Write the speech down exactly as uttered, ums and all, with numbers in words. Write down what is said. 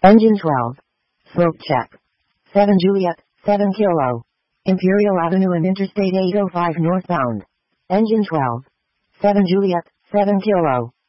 Engine twelve. Smoke check. seven Juliet, seven Kilo. Imperial Avenue and Interstate eight oh five northbound. Engine twelve. seven Juliet, seven Kilo.